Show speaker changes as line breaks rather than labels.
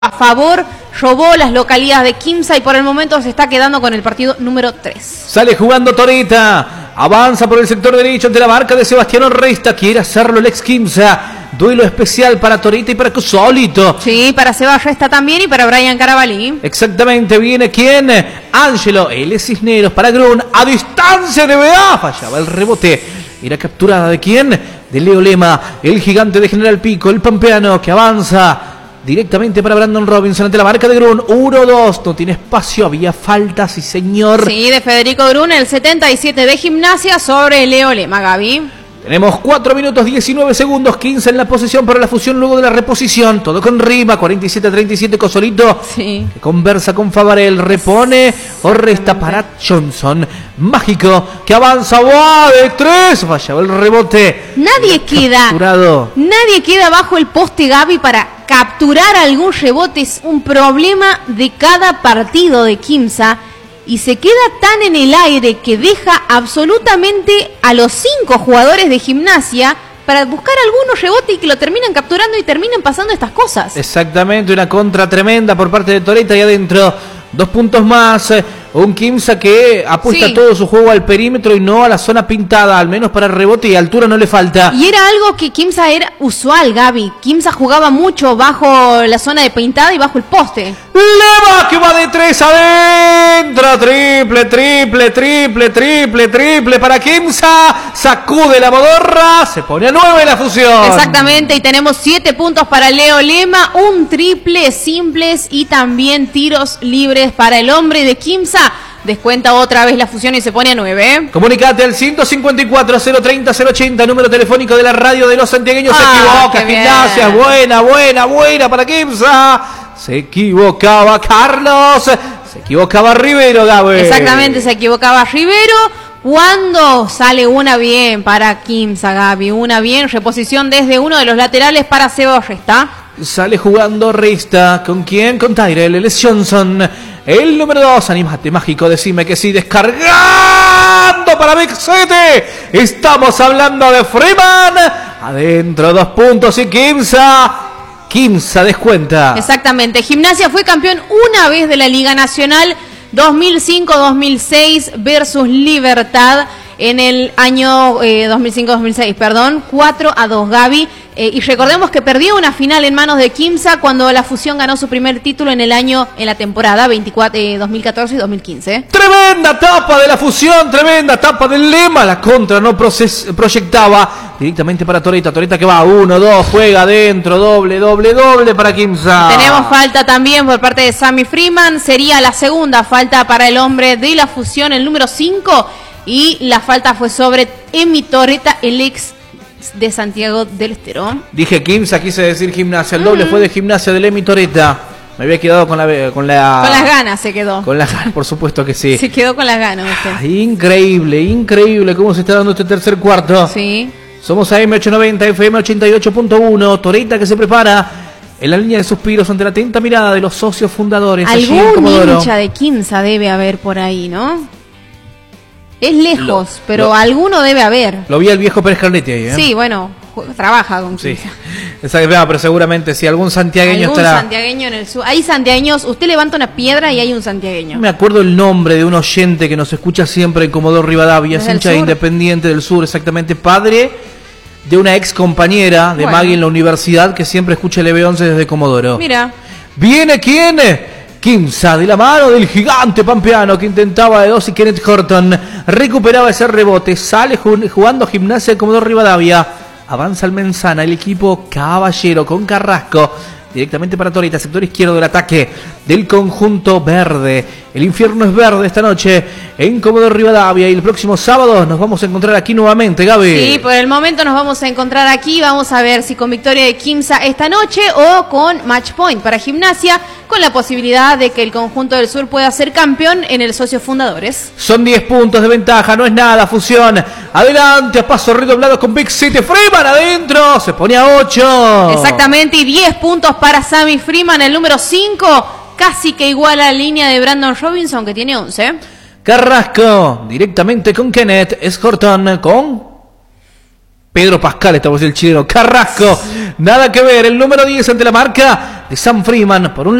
a favor, robó las localidades de Quimsa y por el momento se está quedando con el partido número 3.
Sale jugando Torita, avanza por el sector derecho ante la marca de Sebastián Orresta, quiere hacerlo el ex Quimsa. Duelo especial para Torita y para Solito.
Sí, para Seba Orresta también y para Brian Carabalí.
Exactamente, viene ¿quién? Ángelo, L. Cisneros para Grun, a distancia de BA, fallaba el rebote. Era capturada de ¿quién? De Leo Lema, el gigante de General Pico, el pampeano que avanza directamente para Brandon Robinson ante la marca de Grun. 1-2, no tiene espacio, había falta, sí señor.
Sí, de Federico Grun, el 77 de Gimnasia sobre Leo Lema, Gaby.
Tenemos 4 minutos 19 segundos, 15 en la posesión para la fusión luego de la reposición. Todo con rima, 47-37 Cosolito.
Sí.
Que conversa con Favarel, repone Orresta para Johnson. Mágico, que avanza, ¡buah! De 3, fallaba el rebote.
Nadie queda bajo el poste, Gaby, para capturar algún rebote. Es un problema de cada partido de Quimsa. Y se queda tan en el aire que deja absolutamente a los 5 jugadores de Gimnasia para buscar algunos rebotes y que lo terminan capturando y terminan pasando estas cosas.
Exactamente, una contra tremenda por parte de Torita y adentro 2 puntos más. Un Quimsa que apuesta todo su juego al perímetro y no a la zona pintada, al menos para el rebote y altura no le falta.
Y era algo que Quimsa era usual, Gaby. Quimsa jugaba mucho bajo la zona de pintada y bajo el poste.
Leva que va de 3 adentro. Triple para Quimsa. Sacude la modorra. Se pone a 9 la fusión.
Exactamente, y tenemos 7 puntos para Leo Lema. Un triple simples y también tiros libres para el hombre de Quimsa. Descuenta otra vez la fusión y se pone a 9.
Comunicate al 154-030-080, número telefónico de la radio de los santiagueños. Se equivoca, Gimnasia, buena para Quimsa. Se equivocaba Carlos, se equivocaba Rivero, Gaby.
Exactamente, se equivocaba Rivero. Cuando sale una bien para Quimsa, Gaby, una bien, reposición desde uno de los laterales para Seba Orresta.
Sale jugando Orresta, ¿con quién? Con Tyrell, L. Johnson. El número 2, anímate, mágico, decime que sí, descargando para Bexete. Estamos hablando de Freeman. Adentro 2 puntos y Quimsa descuenta.
Exactamente, Gimnasia fue campeón una vez de la Liga Nacional 2005-2006 versus Libertad en el año 2005-2006, 4-2, Gaby. Y recordemos que perdió una final en manos de Quimsa cuando la fusión ganó su primer título en la temporada 2014 y 2015.
Tremenda tapa de la fusión, tremenda tapa del Lema. La contra no proyectaba directamente para Torita. Torita que va 1-2, juega adentro, doble para Quimsa.
Tenemos falta también por parte de Sammy Freeman. Sería la segunda falta para el hombre de la fusión, el número 5. Y la falta fue sobre Emi Torreta, el ex de Santiago del Estero.
Dije Quimsa, quise decir Gimnasia. El doble fue de Gimnasia del Emi Torreta. Me había quedado con las
ganas se quedó.
Con las ganas, por supuesto que sí.
Se quedó con las ganas usted.
Increíble cómo se está dando este tercer cuarto.
Sí.
Somos AM890, FM 88.1. Torreta que se prepara en la línea de suspiros ante la atenta mirada de los socios fundadores.
Algún hincha de Quimsa debe haber por ahí, ¿no? Es lejos, pero alguno debe haber.
Lo vi al viejo Pérez Carletti ahí, ¿eh?
Sí, bueno, trabaja con Quimsa.
Sí, pero seguramente si algún santiagueño estará.
Santiagueño en el sur. Hay santiagueños, usted levanta una piedra y hay un santiagueño.
No me acuerdo el nombre de un oyente que nos escucha siempre en Comodoro Rivadavia, es hincha de Independiente del Sur, exactamente, padre de una ex compañera de Maggie en la universidad que siempre escucha el EB11 desde Comodoro.
Mira.
¿Viene quién? Quimsa, de la mano del gigante pampeano que intentaba de 2 y Kenneth Horton recuperaba ese rebote. Sale jugando Gimnasia de Comodoro Rivadavia. Avanza el Menzana, el equipo Caballero con Carrasco. Directamente para Torita, sector izquierdo del ataque del conjunto verde. El infierno es verde esta noche en Comodoro Rivadavia y el próximo sábado nos vamos a encontrar aquí nuevamente, Gaby.
Sí, por el momento nos vamos a encontrar aquí. Vamos a ver si con victoria de Quimsa esta noche o con match point para Gimnasia, con la posibilidad de que el conjunto del sur pueda ser campeón en el Socios Fundadores.
Son 10 puntos de ventaja, no es nada, fusión. Adelante, a paso redoblado con Big City. Freeman adentro, se pone a 8.
Exactamente, y 10 puntos para Sammy Freeman, el número 5. Casi que igual a la línea de Brandon Robinson, que tiene 11.
Carrasco, directamente con Kenneth. Es Horton con Pedro Pascal, estamos el chileno. Carrasco, nada que ver. El número 10 ante la marca de Sam Freeman por un